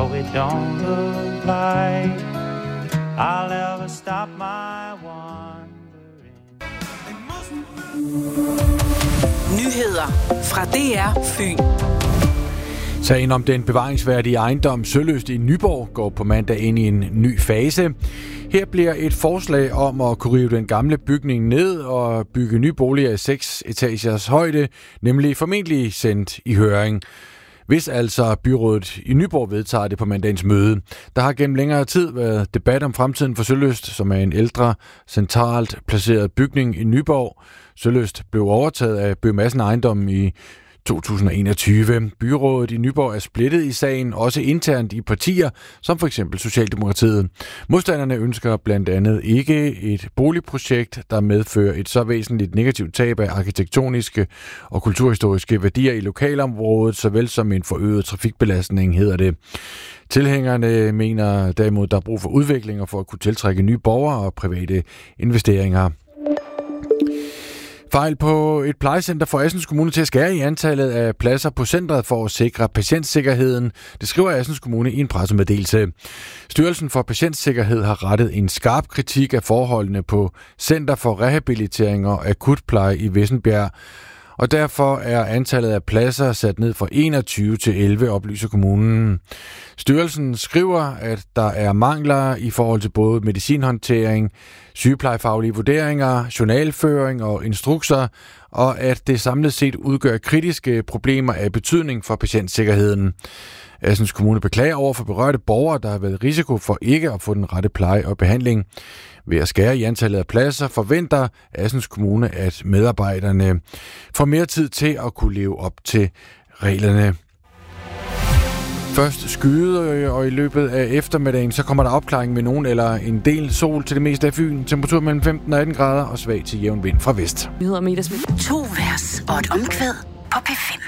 so it don't look like I'll ever stop my wandering. Nyheder fra DR Fyn. Sagen om den bevaringsværdige ejendom Sølyst i Nyborg går på mandag ind i en ny fase. Her bliver et forslag om at kunne rive den gamle bygning ned og bygge nye boliger i 6 etagers højde, nemlig formentlig sendt i høring. Hvis altså byrådet i Nyborg vedtager det på mandagens møde. Der har gennem længere tid været debat om fremtiden for Sølyst, som er en ældre, centralt placeret bygning i Nyborg. Sølyst blev overtaget af Bøgh Madsen Ejendom i 2021. Byrådet i Nyborg er splittet i sagen, også internt i partier, som for eksempel Socialdemokratiet. Modstanderne ønsker blandt andet ikke et boligprojekt, der medfører et så væsentligt negativt tab af arkitektoniske og kulturhistoriske værdier i lokalområdet, såvel som en forøget trafikbelastning, hedder det. Tilhængerne mener derimod, der er brug for udvikling og for at kunne tiltrække nye borgere og private investeringer. Fejl på et plejecenter får Assens Kommune til at skære i antallet af pladser på centret for at sikre patientsikkerheden. Det skriver Assens Kommune i en pressemeddelelse. Styrelsen for Patientsikkerhed har rettet en skarp kritik af forholdene på Center for Rehabilitering og Akutpleje i Vissenbjerg. Og derfor er antallet af pladser sat ned fra 21 til 11, oplyser kommunen. Styrelsen skriver, at der er mangler i forhold til både medicinhåndtering, sygeplejefaglige vurderinger, journalføring og instrukser, og at det samlet set udgør kritiske problemer af betydning for patientsikkerheden. Assens Kommune beklager over for berørte borgere, der har været risiko for ikke at få den rette pleje og behandling. Ved at skære i antallet af pladser forventer Assens Kommune, at medarbejderne får mere tid til at kunne leve op til reglerne. Først skyde, og i løbet af eftermiddagen, så kommer der opklaring med nogen eller en del sol til det meste af Fyn. Temperatur mellem 15 og 18 grader og svag til jævn vind fra vest. 2 vers og et omkvæd på P5.